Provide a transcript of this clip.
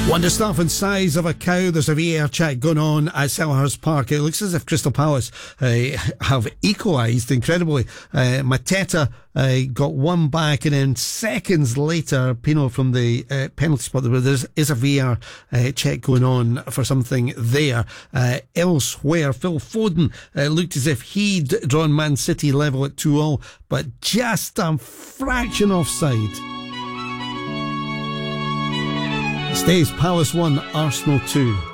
Wonder stuff and size of a cow. There's a VAR check going on at Selhurst Park. It looks as if Crystal Palace have equalised incredibly. Mateta got one back, and then seconds later, Pino from the penalty spot. There is a VAR check going on for something there. Elsewhere, Phil Foden looked as if he'd drawn Man City level at 2-2, but just a fraction offside. Stays Palace 1, Arsenal 2.